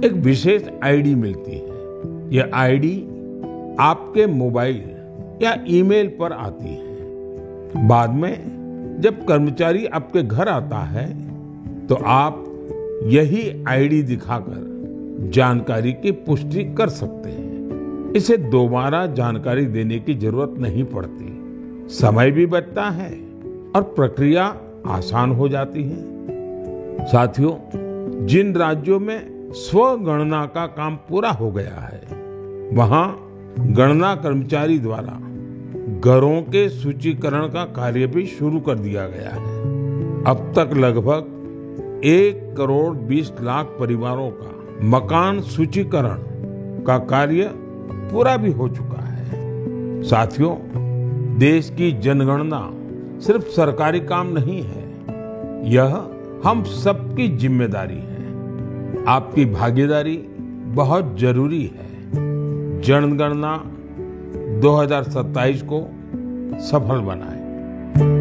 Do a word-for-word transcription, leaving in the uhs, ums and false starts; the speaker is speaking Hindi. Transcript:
एक विशेष आईडी मिलती है। यह आईडी आपके मोबाइल या ईमेल पर आती है। बाद में जब कर्मचारी आपके घर आता है तो आप यही आईडी दिखाकर जानकारी की पुष्टि कर सकते हैं। इसे दोबारा जानकारी देने की जरूरत नहीं पड़ती, समय भी बचता है और प्रक्रिया आसान हो जाती है। साथियों, जिन राज्यों में स्वगणना का काम पूरा हो गया है, वहां गणना कर्मचारी द्वारा घरों के सूचीकरण का कार्य भी शुरू कर दिया गया है। अब तक लगभग एक करोड़ बीस लाख परिवारों का मकान सूचीकरण का कार्य पूरा भी हो चुका है। साथियों, देश की जनगणना सिर्फ सरकारी काम नहीं है, यह हम सबकी जिम्मेदारी है। आपकी भागीदारी बहुत जरूरी है। जनगणना दो हज़ार सत्ताईस को सफल बनाएं।